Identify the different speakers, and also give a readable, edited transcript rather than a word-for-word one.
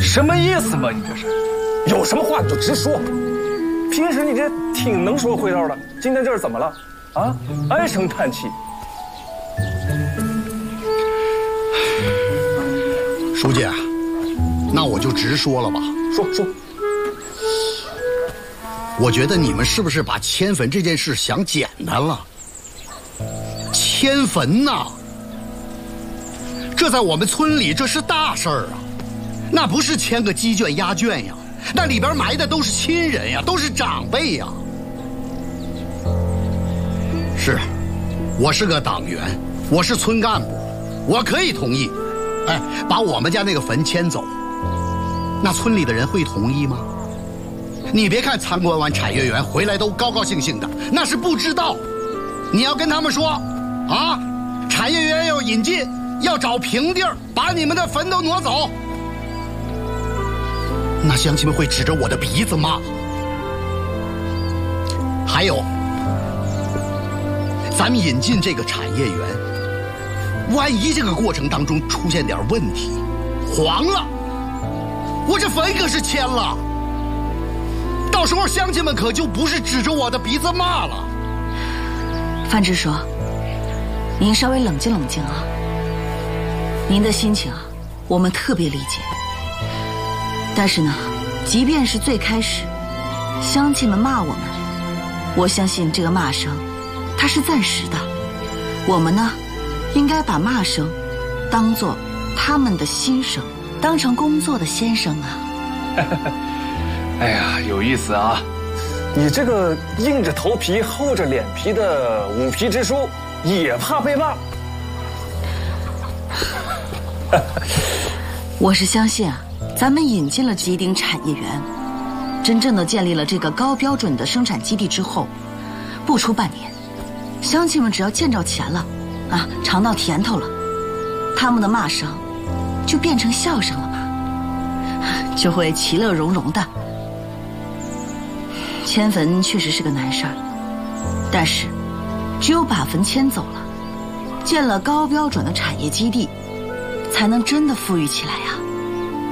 Speaker 1: 什么意思嘛？你这是，有什么话你就直说。平时你这挺能说会道的，今天这是怎么了？啊，唉声叹气。
Speaker 2: 书记，那我就直说了吧。
Speaker 1: 说。
Speaker 2: 我觉得你们是不是把迁坟这件事想简单了？迁坟呐，这在我们村里这是大事儿啊，那不是迁个鸡圈鸭圈呀，那里边埋的都是亲人呀，都是长辈呀。是，我是个党员，我是村干部，我可以同意，把我们家那个坟迁走。那村里的人会同意吗？你别看参观完产业园回来都高高兴兴的，那是不知道。你要跟他们说，啊，产业园要引进，要找平地儿，把你们的坟都挪走。那乡亲们会指着我的鼻子骂。还有，咱们引进这个产业园，万一这个过程当中出现点问题，黄了，我这坟可是迁了。到时候乡亲们可就不是指着我的鼻子骂了。
Speaker 3: 范支书，您稍微冷静冷静啊。您的心情啊，我们特别理解。但是呢，即便是最开始，乡亲们骂我们，我相信这个骂声，它是暂时的。我们呢，应该把骂声当作他们的心声，当成工作的先生啊。
Speaker 1: 哎呀，有意思啊！你这个硬着头皮、厚着脸皮的五皮支书，也怕被骂？
Speaker 3: 我是相信啊，咱们引进了吉鼎产业园，真正的建立了这个高标准的生产基地之后，不出半年，乡亲们只要见着钱了，啊，尝到甜头了，他们的骂声就变成笑声了嘛，就会其乐融融的。迁坟确实是个难事儿，但是只有把坟迁走了，建了高标准的产业基地，才能真的富裕起来呀。